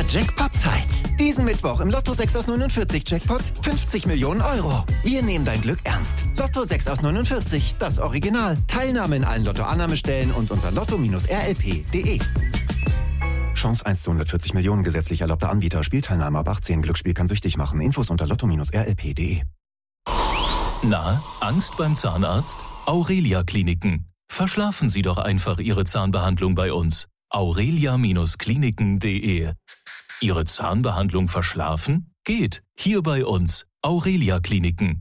Jackpot-Zeit. Diesen Mittwoch im Lotto 6 aus 49 Jackpot 50 Millionen Euro. Wir nehmen dein Glück ernst. Lotto 6 aus 49, das Original. Teilnahme in allen Lotto-Annahmestellen und unter lotto-rlp.de. Chance 1 zu 140 Millionen, gesetzlich erlaubter Anbieter. Spielteilnahme ab 18. Glücksspiel kann süchtig machen. Infos unter lotto-rlp.de. Na, Angst beim Zahnarzt? Aurelia Kliniken. Verschlafen Sie doch einfach Ihre Zahnbehandlung bei uns. aurelia-kliniken.de. Ihre Zahnbehandlung verschlafen? Geht. Hier bei uns. Aurelia Kliniken.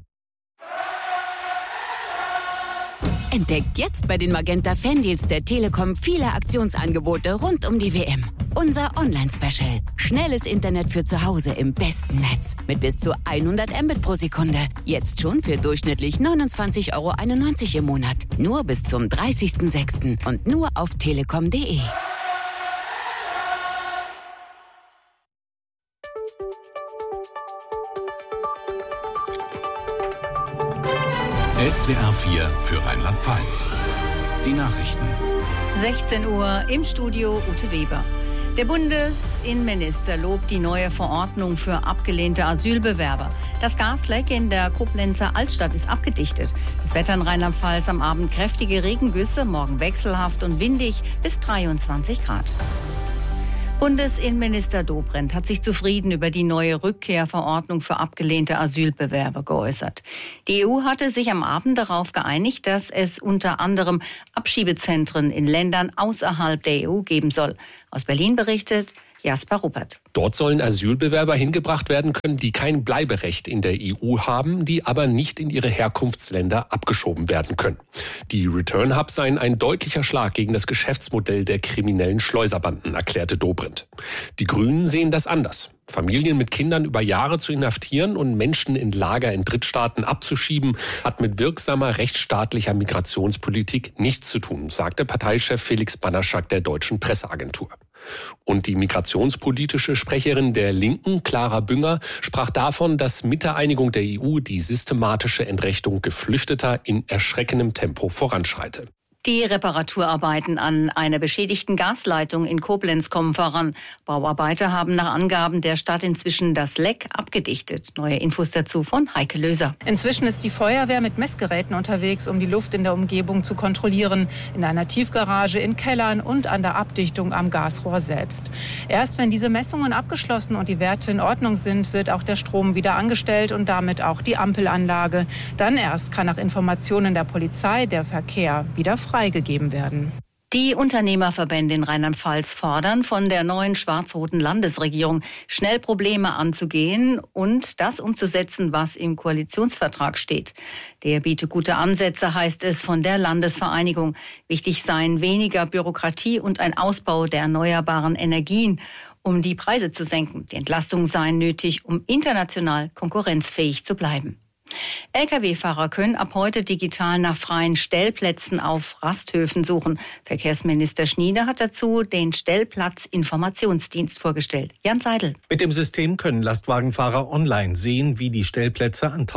Entdeckt jetzt bei den Magenta Fandeals der Telekom viele Aktionsangebote rund um die WM. Unser Online-Special. Schnelles Internet für zu Hause im besten Netz. Mit bis zu 100 Mbit pro Sekunde. Jetzt schon für durchschnittlich 29,91 € im Monat. Nur bis zum 30.06. und nur auf telekom.de. SWR 4 für Rheinland-Pfalz. Die Nachrichten. 16 Uhr im Studio Ute Weber. Der Bundesinnenminister lobt die neue Verordnung für abgelehnte Asylbewerber. Das Gasleck in der Koblenzer Altstadt ist abgedichtet. Das Wetter in Rheinland-Pfalz am Abend kräftige Regengüsse, morgen wechselhaft und windig bis 23 Grad. Bundesinnenminister Dobrindt hat sich zufrieden über die neue Rückkehrverordnung für abgelehnte Asylbewerber geäußert. Die EU hatte sich am Abend darauf geeinigt, dass es unter anderem Abschiebezentren in Ländern außerhalb der EU geben soll. Aus Berlin berichtet Jasper Ruppert. Dort sollen Asylbewerber hingebracht werden können, die kein Bleiberecht in der EU haben, die aber nicht in ihre Herkunftsländer abgeschoben werden können. Die Return Hubs seien ein deutlicher Schlag gegen das Geschäftsmodell der kriminellen Schleuserbanden, erklärte Dobrindt. Die Grünen sehen das anders. Familien mit Kindern über Jahre zu inhaftieren und Menschen in Lager in Drittstaaten abzuschieben, hat mit wirksamer rechtsstaatlicher Migrationspolitik nichts zu tun, sagte Parteichef Felix Banaschak der Deutschen Presseagentur. Und die migrationspolitische Sprecherin der Linken, Clara Bünger, sprach davon, dass mit der Einigung der EU die systematische Entrechtung Geflüchteter in erschreckendem Tempo voranschreite. Die Reparaturarbeiten an einer beschädigten Gasleitung in Koblenz kommen voran. Bauarbeiter haben nach Angaben der Stadt inzwischen das Leck abgedichtet. Neue Infos dazu von Heike Löser. Inzwischen ist die Feuerwehr mit Messgeräten unterwegs, um die Luft in der Umgebung zu kontrollieren. In einer Tiefgarage, in Kellern und an der Abdichtung am Gasrohr selbst. Erst wenn diese Messungen abgeschlossen und die Werte in Ordnung sind, wird auch der Strom wieder angestellt und damit auch die Ampelanlage. Dann erst kann nach Informationen der Polizei der Verkehr wieder freigegeben werden. Die Unternehmerverbände in Rheinland-Pfalz fordern von der neuen schwarz-roten Landesregierung, schnell Probleme anzugehen und das umzusetzen, was im Koalitionsvertrag steht. Der biete gute Ansätze, heißt es von der Landesvereinigung. Wichtig seien weniger Bürokratie und ein Ausbau der erneuerbaren Energien, um die Preise zu senken. Die Entlastungen seien nötig, um international konkurrenzfähig zu bleiben. Lkw-Fahrer können ab heute digital nach freien Stellplätzen auf Rasthöfen suchen. Verkehrsminister Schnieder hat dazu den Stellplatzinformationsdienst vorgestellt. Jan Seidel. Mit dem System können Lastwagenfahrer online sehen, wie die Stellplätze an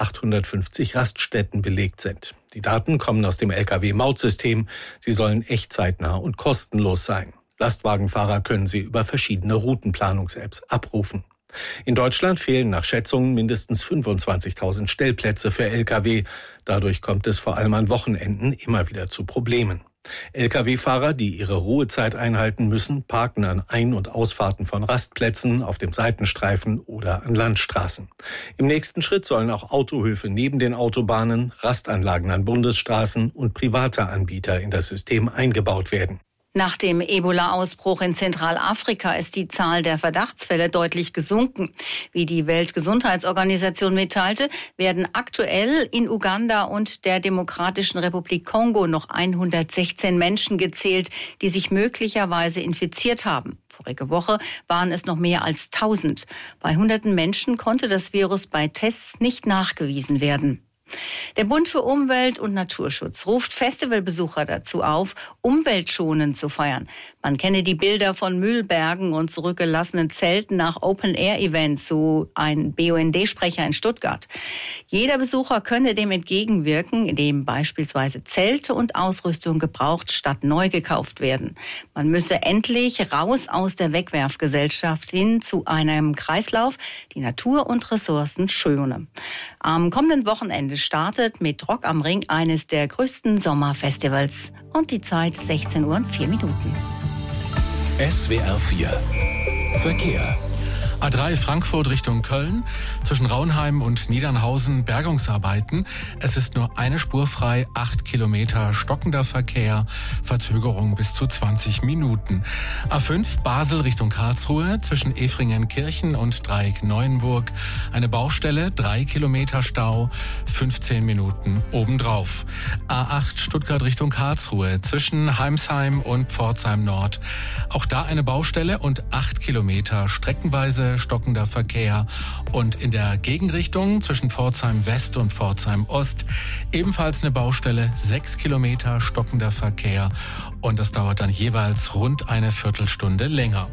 1850 Raststätten belegt sind. Die Daten kommen aus dem Lkw-Mautsystem. Sie sollen echtzeitnah und kostenlos sein. Lastwagenfahrer können sie über verschiedene Routenplanungs-Apps abrufen. In Deutschland fehlen nach Schätzungen mindestens 25.000 Stellplätze für Lkw. Dadurch kommt es vor allem an Wochenenden immer wieder zu Problemen. Lkw-Fahrer, die ihre Ruhezeit einhalten müssen, parken an Ein- und Ausfahrten von Rastplätzen, auf dem Seitenstreifen oder an Landstraßen. Im nächsten Schritt sollen auch Autohöfe neben den Autobahnen, Rastanlagen an Bundesstraßen und private Anbieter in das System eingebaut werden. Nach dem Ebola-Ausbruch in Zentralafrika ist die Zahl der Verdachtsfälle deutlich gesunken. Wie die Weltgesundheitsorganisation mitteilte, werden aktuell in Uganda und der Demokratischen Republik Kongo noch 116 Menschen gezählt, die sich möglicherweise infiziert haben. Vorige Woche waren es noch mehr als 1000. Bei hunderten Menschen konnte das Virus bei Tests nicht nachgewiesen werden. Der Bund für Umwelt und Naturschutz ruft Festivalbesucher dazu auf, umweltschonend zu feiern. Man kenne die Bilder von Müllbergen und zurückgelassenen Zelten nach Open-Air-Events, so ein BUND-Sprecher in Stuttgart. Jeder Besucher könne dem entgegenwirken, indem beispielsweise Zelte und Ausrüstung gebraucht statt neu gekauft werden. Man müsse endlich raus aus der Wegwerfgesellschaft hin zu einem Kreislauf, die Natur und Ressourcen schone. Am kommenden Wochenende startet mit Rock am Ring eines der größten Sommerfestivals. Und die Zeit 16 Uhr und 4 Minuten. SWR 4 Verkehr. A3 Frankfurt Richtung Köln, zwischen Raunheim und Niedernhausen Bergungsarbeiten. Es ist nur eine Spur frei, 8 Kilometer stockender Verkehr, Verzögerung bis zu 20 Minuten. A5 Basel Richtung Karlsruhe, zwischen Efringen-Kirchen und Dreieck-Neuenburg. Eine Baustelle, 3 Kilometer Stau, 15 Minuten obendrauf. A8 Stuttgart Richtung Karlsruhe, zwischen Heimsheim und Pforzheim Nord. Auch da eine Baustelle und 8 Kilometer streckenweise stockender Verkehr, und in der Gegenrichtung zwischen Pforzheim West und Pforzheim Ost ebenfalls eine Baustelle, 6 Kilometer stockender Verkehr, und das dauert dann jeweils rund eine Viertelstunde länger.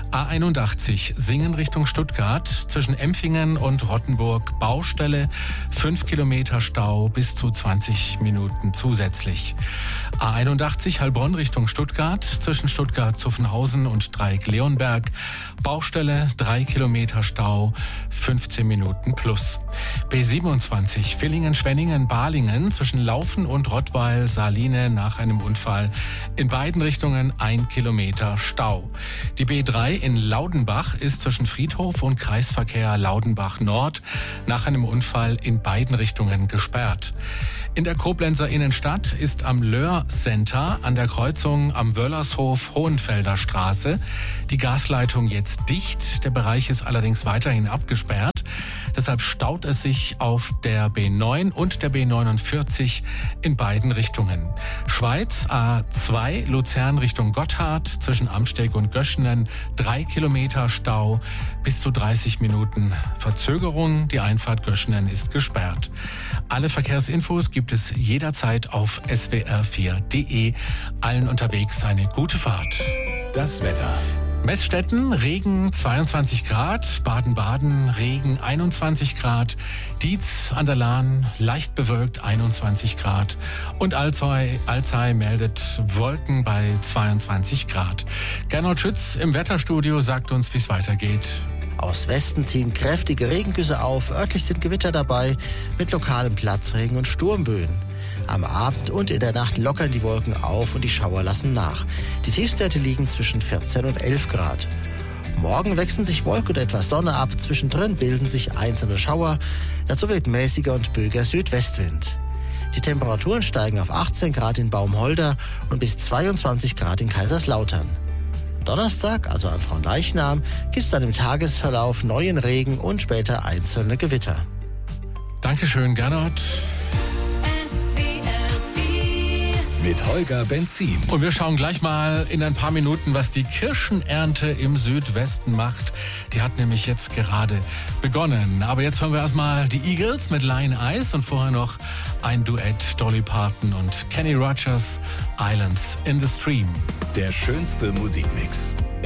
A81 Singen Richtung Stuttgart, zwischen Empfingen und Rottenburg Baustelle, 5 Kilometer Stau, bis zu 20 Minuten zusätzlich. A81 Heilbronn Richtung Stuttgart, zwischen Stuttgart-Zuffenhausen und Dreieck-Leonberg Baustelle, 3 Kilometer Stau, 15 Minuten plus. B27 Villingen-Schwenningen-Balingen, zwischen Laufen und Rottweil-Saline nach einem Unfall. In beiden Richtungen 1 Kilometer Stau. Die B3 in Laudenbach ist zwischen Friedhof und Kreisverkehr Laudenbach Nord nach einem Unfall in beiden Richtungen gesperrt. In der Koblenzer Innenstadt ist am Löhr Center an der Kreuzung am Wöllershof Hohenfelder Straße die Gasleitung jetzt dicht. Der Bereich ist allerdings weiterhin abgesperrt. Deshalb staut es sich auf der B9 und der B49 in beiden Richtungen. Schweiz A2 Luzern Richtung Gotthard, zwischen Amsteg und Göschenen 3 Kilometer Stau, bis zu 30 Minuten Verzögerung. Die Einfahrt Göschenen ist gesperrt. Alle Verkehrsinfos gibt es jederzeit auf swr4.de. Allen unterwegs eine gute Fahrt. Das Wetter. Messstätten, Regen 22 Grad, Baden-Baden, Regen 21 Grad, Dietz an der Lahn, leicht bewölkt 21 Grad und Alzey meldet Wolken bei 22 Grad. Gernot Schütz im Wetterstudio sagt uns, wie es weitergeht. Aus Westen ziehen kräftige Regengüsse auf, örtlich sind Gewitter dabei mit lokalem Platzregen und Sturmböen. Am Abend und in der Nacht lockern die Wolken auf und die Schauer lassen nach. Die Tiefstwerte liegen zwischen 14 und 11 Grad. Morgen wechseln sich Wolke und etwas Sonne ab. Zwischendrin bilden sich einzelne Schauer. Dazu weht mäßiger und böiger Südwestwind. Die Temperaturen steigen auf 18 Grad in Baumholder und bis 22 Grad in Kaiserslautern. Donnerstag, also an Fronleichnam, gibt es dann im Tagesverlauf neuen Regen und später einzelne Gewitter. Dankeschön, Gernot. Mit Holger Benzin. Und wir schauen gleich mal in ein paar Minuten, was die Kirschenernte im Südwesten macht. Die hat nämlich jetzt gerade begonnen. Aber jetzt hören wir erstmal die Eagles mit Lion Eyes und vorher noch ein Duett Dolly Parton und Kenny Rogers, Islands in the Stream. Der schönste Musikmix.